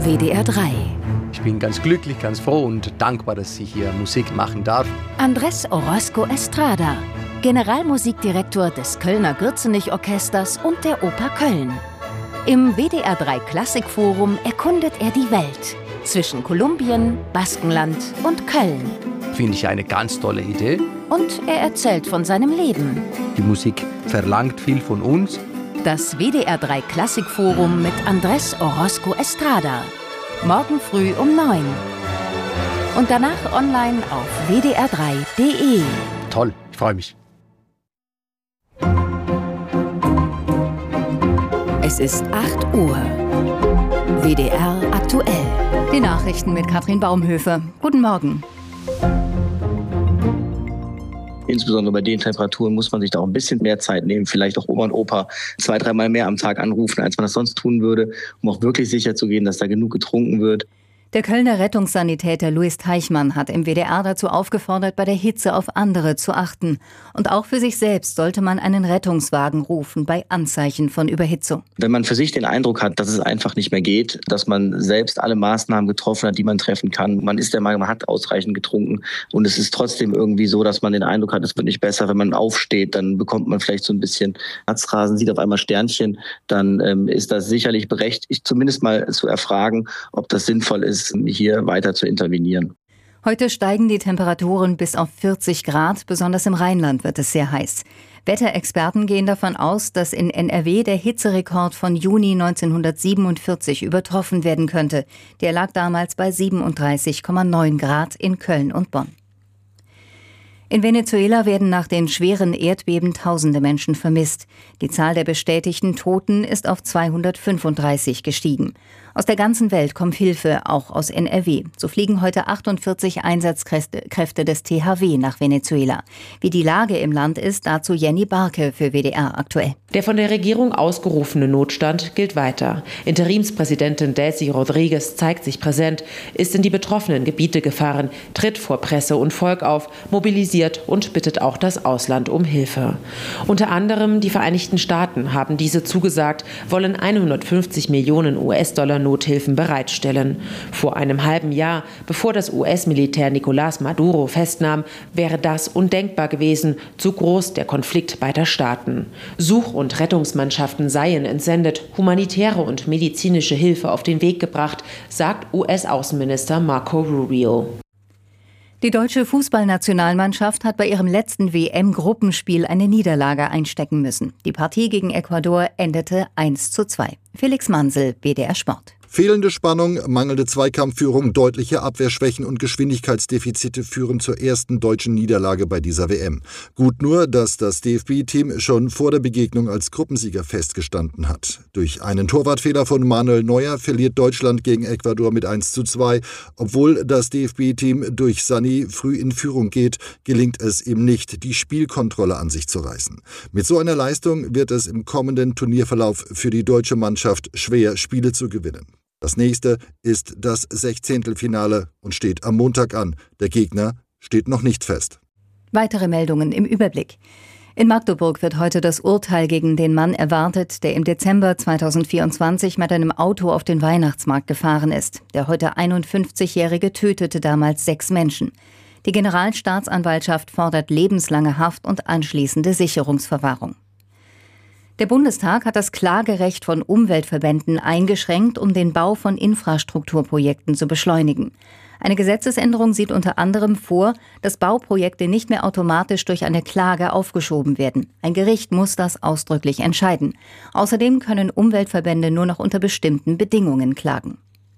WDR 3. Ich bin ganz glücklich, ganz froh und dankbar, dass ich hier Musik machen darf. Andrés Orozco Estrada, Generalmusikdirektor des Kölner Gürzenich-Orchesters und der Oper Köln. Im WDR 3 Klassikforum erkundet er die Welt zwischen Kolumbien, Baskenland und Köln. Finde ich eine ganz tolle Idee. Und er erzählt von seinem Leben. Die Musik verlangt viel von uns. Das WDR 3 Klassikforum mit Andrés Orozco Estrada. Morgen früh um 9. Und danach online auf wdr3.de. Toll, ich freue mich. Es ist 8 Uhr. WDR aktuell. Die Nachrichten mit Katrin Baumhöfe. Guten Morgen. Insbesondere bei den Temperaturen muss man sich da auch ein bisschen mehr Zeit nehmen, vielleicht auch Oma und Opa 2-3 Mal mehr am Tag anrufen, als man das sonst tun würde, um auch wirklich sicher zu gehen, dass da genug getrunken wird. Der Kölner Rettungssanitäter Louis Teichmann hat im WDR dazu aufgefordert, bei der Hitze auf andere zu achten. Und auch für sich selbst sollte man einen Rettungswagen rufen bei Anzeichen von Überhitzung. Wenn man für sich den Eindruck hat, dass es einfach nicht mehr geht, dass man selbst alle Maßnahmen getroffen hat, die man treffen kann, man ist der Meinung, man hat ausreichend getrunken und es ist trotzdem irgendwie so, dass man den Eindruck hat, es wird nicht besser. Wenn man aufsteht, dann bekommt man vielleicht so ein bisschen Herzrasen, sieht auf einmal Sternchen, dann ist das sicherlich berechtigt, zumindest mal zu erfragen, ob das sinnvoll ist, hier weiter zu intervenieren. Heute steigen die Temperaturen bis auf 40 Grad, besonders im Rheinland wird es sehr heiß. Wetterexperten gehen davon aus, dass in NRW der Hitzerekord von Juni 1947 übertroffen werden könnte. Der lag damals bei 37,9 Grad in Köln und Bonn. In Venezuela werden nach den schweren Erdbeben tausende Menschen vermisst. Die Zahl der bestätigten Toten ist auf 235 gestiegen. Aus der ganzen Welt kommt Hilfe, auch aus NRW. So fliegen heute 48 Einsatzkräfte des THW nach Venezuela. Wie die Lage im Land ist, dazu Jenny Barke für WDR aktuell. Der von der Regierung ausgerufene Notstand gilt weiter. Interimspräsidentin Delcy Rodriguez zeigt sich präsent, ist in die betroffenen Gebiete gefahren, tritt vor Presse und Volk auf, mobilisiert und bittet auch das Ausland um Hilfe. Unter anderem die Vereinigten Staaten haben diese zugesagt, wollen 150 Millionen US-Dollar Nothilfen bereitstellen. Vor einem halben Jahr, bevor das US-Militär Nicolás Maduro festnahm, wäre das undenkbar gewesen, so groß der Konflikt beider Staaten. Such- und Rettungsmannschaften seien entsendet, humanitäre und medizinische Hilfe auf den Weg gebracht, sagt US-Außenminister Marco Rubio. Die deutsche Fußballnationalmannschaft hat bei ihrem letzten WM-Gruppenspiel eine Niederlage einstecken müssen. Die Partie gegen Ecuador endete 1:2. Felix Mansel, WDR Sport. Fehlende Spannung, mangelnde Zweikampfführung, deutliche Abwehrschwächen und Geschwindigkeitsdefizite führen zur ersten deutschen Niederlage bei dieser WM. Gut nur, dass das DFB-Team schon vor der Begegnung als Gruppensieger festgestanden hat. Durch einen Torwartfehler von Manuel Neuer verliert Deutschland gegen Ecuador mit 1:2. Obwohl das DFB-Team durch Sané früh in Führung geht, gelingt es ihm nicht, die Spielkontrolle an sich zu reißen. Mit so einer Leistung wird es im kommenden Turnierverlauf für die deutsche Mannschaft schwer, Spiele zu gewinnen. Das nächste ist das Sechzehntelfinale und steht am Montag an. Der Gegner steht noch nicht fest. Weitere Meldungen im Überblick. In Magdeburg wird heute das Urteil gegen den Mann erwartet, der im Dezember 2024 mit einem Auto auf den Weihnachtsmarkt gefahren ist. Der heute 51-Jährige tötete damals 6 Menschen. Die Generalstaatsanwaltschaft fordert lebenslange Haft und anschließende Sicherungsverwahrung. Der Bundestag hat das Klagerecht von Umweltverbänden eingeschränkt, um den Bau von Infrastrukturprojekten zu beschleunigen. Eine Gesetzesänderung sieht unter anderem vor, dass Bauprojekte nicht mehr automatisch durch eine Klage aufgeschoben werden. Ein Gericht muss das ausdrücklich entscheiden. Außerdem können Umweltverbände nur noch unter bestimmten Bedingungen klagen.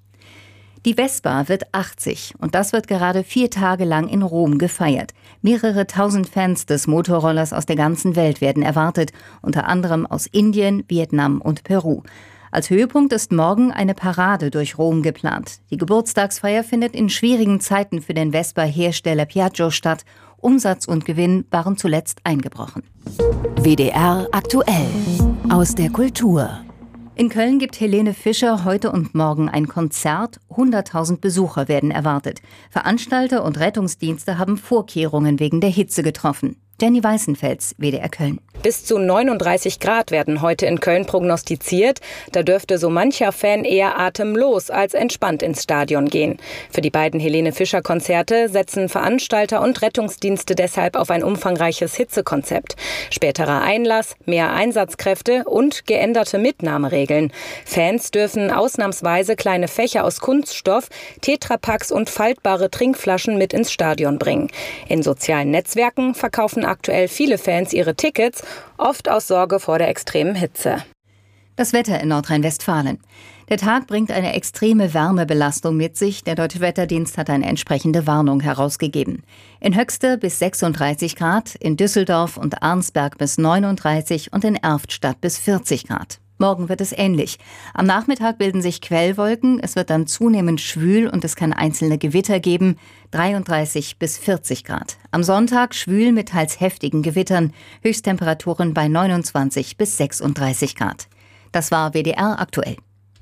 Die Vespa wird 80 und das wird gerade 4 Tage lang in Rom gefeiert. Mehrere tausend Fans des Motorrollers aus der ganzen Welt werden erwartet, unter anderem aus Indien, Vietnam und Peru. Als Höhepunkt ist morgen eine Parade durch Rom geplant. Die Geburtstagsfeier findet in schwierigen Zeiten für den Vespa-Hersteller Piaggio statt. Umsatz und Gewinn waren zuletzt eingebrochen. WDR aktuell aus der Kultur. In Köln gibt Helene Fischer heute und morgen ein Konzert. 100.000 Besucher werden erwartet. Veranstalter und Rettungsdienste haben Vorkehrungen wegen der Hitze getroffen. Jenny Weißenfels, WDR Köln. Bis zu 39 Grad werden heute in Köln prognostiziert. Da dürfte so mancher Fan eher atemlos als entspannt ins Stadion gehen. Für die beiden Helene-Fischer-Konzerte setzen Veranstalter und Rettungsdienste deshalb auf ein umfangreiches Hitzekonzept. Späterer Einlass, mehr Einsatzkräfte und geänderte Mitnahmeregeln. Fans dürfen ausnahmsweise kleine Fächer aus Kunststoff, Tetrapacks und faltbare Trinkflaschen mit ins Stadion bringen. In sozialen Netzwerken verkaufen aktuell viele Fans ihre Tickets, oft aus Sorge vor der extremen Hitze. Das Wetter in Nordrhein-Westfalen. Der Tag bringt eine extreme Wärmebelastung mit sich. Der Deutsche Wetterdienst hat eine entsprechende Warnung herausgegeben. In Höxter bis 36 Grad, in Düsseldorf und Arnsberg bis 39 und in Erftstadt bis 40 Grad. Morgen wird es ähnlich. Am Nachmittag bilden sich Quellwolken, es wird dann zunehmend schwül und es kann einzelne Gewitter geben, 33 bis 40 Grad. Am Sonntag schwül mit teils heftigen Gewittern, Höchsttemperaturen bei 29 bis 36 Grad. Das war WDR aktuell.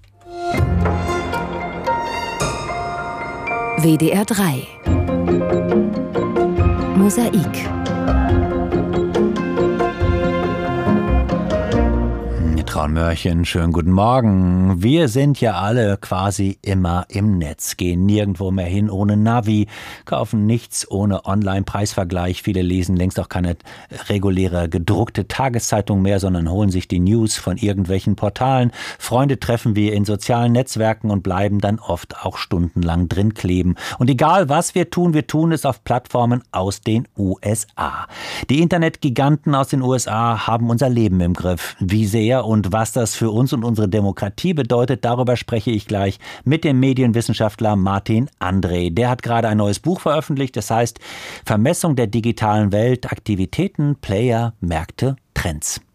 WDR 3 Mosaik. Traunmörchen, schönen guten Morgen. Wir sind ja alle quasi immer im Netz, gehen nirgendwo mehr hin ohne Navi, kaufen nichts ohne Online-Preisvergleich. Viele lesen längst auch keine reguläre gedruckte Tageszeitung mehr, sondern holen sich die News von irgendwelchen Portalen. Freunde treffen wir in sozialen Netzwerken und bleiben dann oft auch stundenlang drin kleben. Und egal was wir tun es auf Plattformen aus den USA. Die Internetgiganten aus den USA haben unser Leben im Griff. Wie sehr und was das für uns und unsere Demokratie bedeutet, darüber spreche ich gleich mit dem Medienwissenschaftler Martin André. Der hat gerade ein neues Buch veröffentlicht, das heißt Vermessung der digitalen Welt, Aktivitäten, Player, Märkte, Trends.